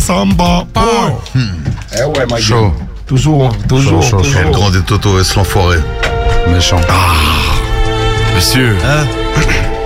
samba. Eh ouais, ma Chaud. gueule. Toujours. Chaud. Le grand des Toto, est-ce l'enfoiré. Méchant. Monsieur. Hein?